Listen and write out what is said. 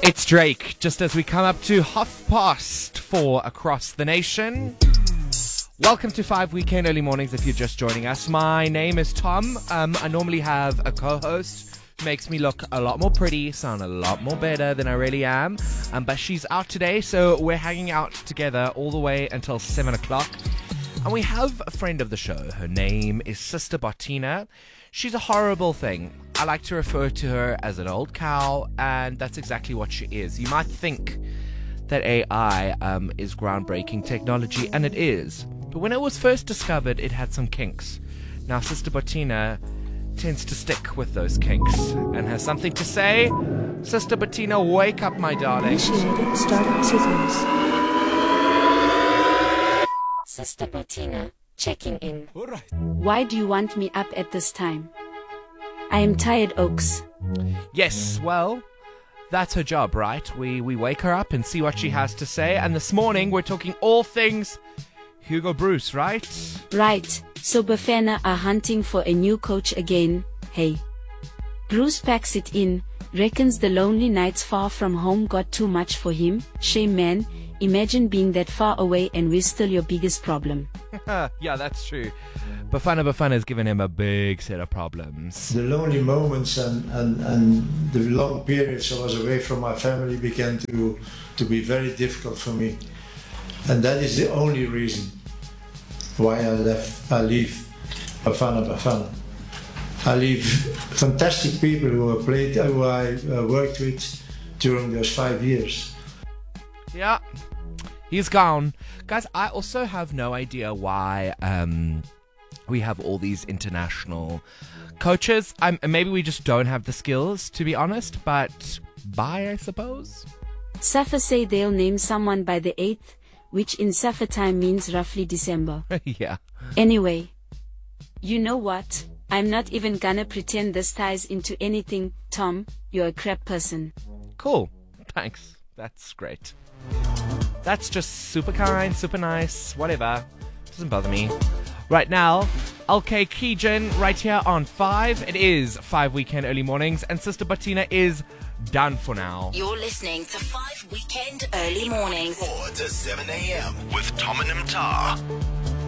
It's Drake, just as we come up to 4:30 across the nation. Welcome to 5 Weekend Early Mornings if you're just joining us. My name is Tom. I normally have a co-host who makes me look a lot more pretty, sound a lot more better than I really am. But she's out today, so we're hanging out together all the way until 7 o'clock. And we have a friend of the show. Her name is Sister Bettina. She's a horrible thing. I like to refer to her as an old cow, and that's exactly what she is. You might think that AI is groundbreaking technology, and it is. But when it was first discovered, it had some kinks. Now, Sister Bettina tends to stick with those kinks and has something to say. Sister Bettina, wake up, my darling. Initiating startup sequence. Sister Bettina, checking in. Why do you want me up at this time? I am tired, Oaks. Yes, well, that's her job, right? We wake her up and see what she has to say. And this morning, we're talking all things Hugo Broos, right? Right, so Bafana are hunting for a new coach again, hey. Bruce packs it in, reckons the lonely nights far from home got too much for him. Shame, man, imagine being that far away and we're still your biggest problem. Yeah, that's true. Bafana has given him a big set of problems. The lonely moments and the long periods I was away from my family began to be very difficult for me. And that is the only reason why I leave Bafana. I leave fantastic people who I worked with during those 5 years. Yeah, he's gone. Guys, I also have no idea why we have all these international coaches. Maybe we just don't have the skills, to be honest, but bye, I suppose. Safa say they'll name someone by the 8th, which in Safa time means roughly December. Yeah. Anyway, you know what? I'm not even gonna pretend this ties into anything. Tom, you're a crap person. Cool. Thanks. That's great. That's just super kind, super nice, whatever. Doesn't bother me. Right now, LK Keegan right here on 5. It is 5 Weekend Early Mornings, and Sister Bettina is done for now. You're listening to 5 Weekend Early Mornings. 4 to 7 a.m. with Tom and Mtar.